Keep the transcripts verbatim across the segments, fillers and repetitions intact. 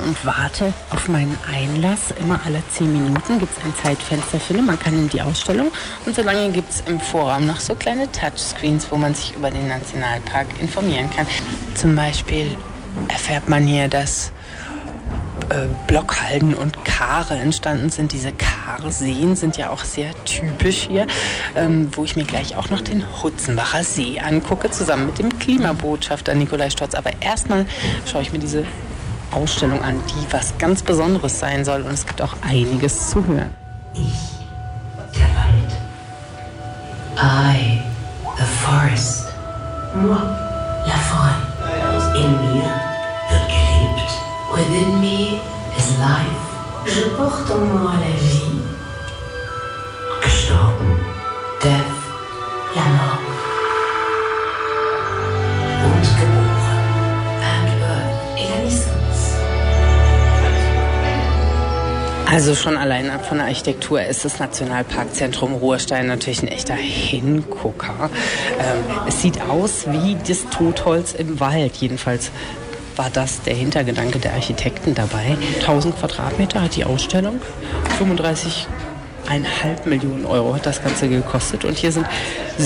und warte auf meinen Einlass. Immer alle zehn Minuten gibt es ein Zeitfenster, finde man kann in die Ausstellung. Und solange gibt es im Vorraum noch so kleine Touchscreens, wo man sich über den Nationalpark informieren kann. Zum Beispiel erfährt man hier, dass äh, Blockhalden und Kare entstanden sind. Diese Karseen sind ja auch sehr typisch hier, ähm, wo ich mir gleich auch noch den Hutzenbacher See angucke, zusammen mit dem Klimabotschafter Nikolai Stotz. Aber erstmal schaue ich mir diese Ausstellung an, die was ganz Besonderes sein soll. Und es gibt auch einiges zu hören. Ich, der Wald. I, the forest. Moi, la forêt. In mir wird gelebt. Within me is life. Je porte en moi la vie. Gestorben. Death. La mort. Und geboren. And birth. Et la naissance. Also schon allein von der Architektur ist das Nationalparkzentrum Ruhrstein natürlich ein echter Hingucker. Ähm, es sieht aus wie das Totholz im Wald, jedenfalls war das der Hintergedanke der Architekten dabei. tausend Quadratmeter hat die Ausstellung, fünfunddreißig Komma fünf Millionen Euro hat das Ganze gekostet und hier sind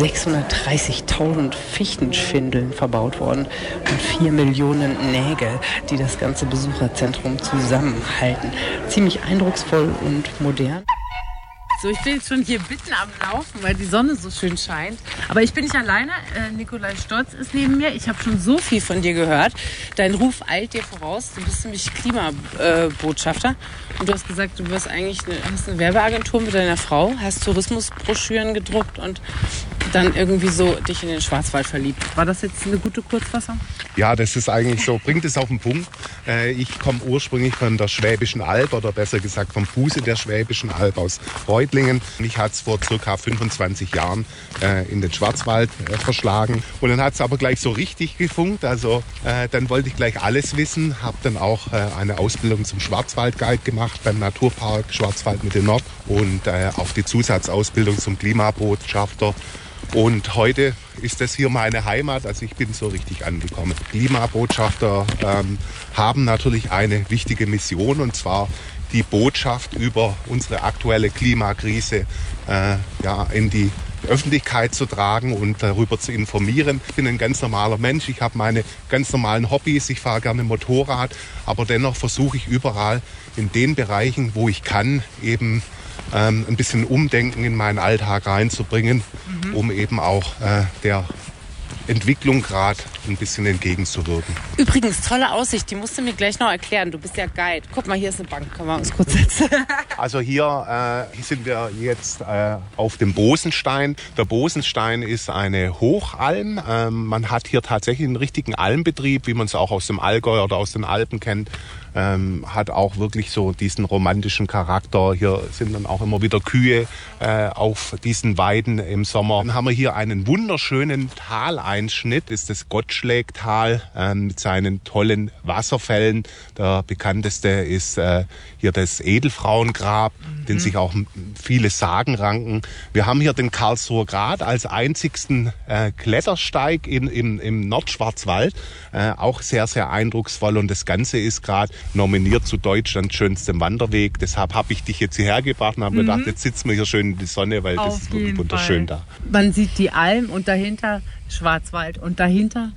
sechshundertdreißigtausend Fichtenschindeln verbaut worden und vier Millionen Nägel, die das ganze Besucherzentrum zusammenhalten. Ziemlich eindrucksvoll und modern. So, ich bin jetzt schon hier mitten am Laufen, weil die Sonne so schön scheint. Aber ich bin nicht alleine. Äh, Nikolai Stotz ist neben mir. Ich habe schon so viel von dir gehört. Dein Ruf eilt dir voraus. Du bist nämlich Klimabotschafter. Und du hast gesagt, du wirst eigentlich eine, hast eine Werbeagentur mit deiner Frau, hast Tourismusbroschüren gedruckt und dann irgendwie so dich in den Schwarzwald verliebt. War das jetzt eine gute Kurzfassung? Ja, das ist eigentlich so, bringt es auf den Punkt. Ich komme ursprünglich von der Schwäbischen Alb oder besser gesagt vom Fuße der Schwäbischen Alb aus Reutlingen. Mich hat es vor circa fünfundzwanzig Jahren in den Schwarzwald verschlagen. Und dann hat es aber gleich so richtig gefunkt. Also dann wollte ich gleich alles wissen. Habe dann auch eine Ausbildung zum Schwarzwaldguide gemacht beim Naturpark Schwarzwald Mitte Nord und auch die Zusatzausbildung zum Klimabotschafter. Und heute ist das hier meine Heimat, also ich bin so richtig angekommen. Klimabotschafter ähm, haben natürlich eine wichtige Mission, und zwar die Botschaft über unsere aktuelle Klimakrise äh, ja, in die Öffentlichkeit zu tragen und darüber zu informieren. Ich bin ein ganz normaler Mensch, ich habe meine ganz normalen Hobbys, ich fahre gerne Motorrad, aber dennoch versuche ich überall in den Bereichen, wo ich kann, eben Ähm, ein bisschen Umdenken in meinen Alltag reinzubringen, mhm. um eben auch äh, der Entwicklung gerade ein bisschen entgegenzuwirken. Übrigens, tolle Aussicht, die musst du mir gleich noch erklären. Du bist ja Guide. Guck mal, hier ist eine Bank, können wir uns kurz setzen. Also hier, äh, hier sind wir jetzt äh, auf dem Bosenstein. Der Bosenstein ist eine Hochalm. Ähm, man hat hier tatsächlich einen richtigen Almbetrieb, wie man es auch aus dem Allgäu oder aus den Alpen kennt. Ähm, hat auch wirklich so diesen romantischen Charakter. Hier sind dann auch immer wieder Kühe äh, auf diesen Weiden im Sommer. Dann haben wir hier einen wunderschönen Taleinschnitt, das ist das Gottschlägtal äh, mit seinen tollen Wasserfällen. Der bekannteste ist äh, hier das Edelfrauengrab, mhm. den sich auch viele Sagen ranken. Wir haben hier den Karlsruher Grat als einzigsten äh, Klettersteig in, im, im Nordschwarzwald. Äh, auch sehr, sehr eindrucksvoll, und das Ganze ist gerade nominiert zu Deutschlands schönstem Wanderweg. Deshalb habe ich dich jetzt hierher gebracht und habe mir mhm. gedacht, jetzt sitzen wir hier schön in die Sonne, weil Auf das ist wirklich wunderschön Fall. da. Man sieht die Alm und dahinter Schwarzwald und dahinter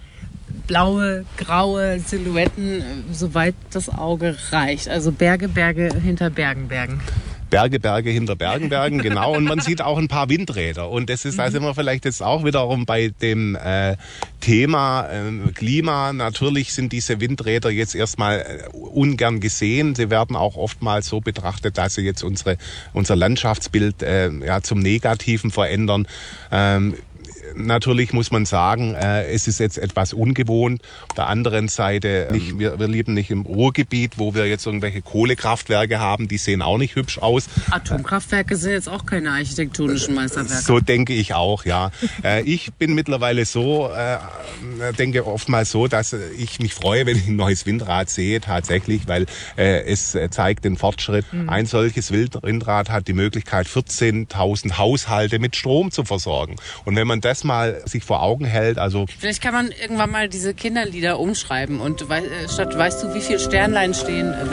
blaue, graue Silhouetten, soweit das Auge reicht. Also Berge, Berge hinter Bergen, Bergen. Berge, Berge hinter Bergen, Bergen, genau. Und man sieht auch ein paar Windräder. Und das ist, da sind wir vielleicht jetzt auch wiederum bei dem äh, Thema äh, Klima. Natürlich sind diese Windräder jetzt erstmal äh, ungern gesehen. Sie werden auch oftmals so betrachtet, dass sie jetzt unsere, unser Landschaftsbild äh, ja, zum Negativen verändern. Ähm, Natürlich muss man sagen, äh, es ist jetzt etwas ungewohnt. Auf der anderen Seite, nicht, wir, wir leben nicht im Ruhrgebiet, wo wir jetzt irgendwelche Kohlekraftwerke haben. Die sehen auch nicht hübsch aus. Atomkraftwerke sind jetzt auch keine architektonischen Meisterwerke. So denke ich auch, ja. äh, ich bin mittlerweile so, äh, denke oftmals so, dass ich mich freue, wenn ich ein neues Windrad sehe, tatsächlich, weil äh, es zeigt den Fortschritt. Mhm. Ein solches Windrad hat die Möglichkeit, vierzehntausend Haushalte mit Strom zu versorgen. Und wenn man das mal sich vor Augen hält, also... Vielleicht kann man irgendwann mal diese Kinderlieder umschreiben und we- statt weißt du, wie viele Sternlein stehen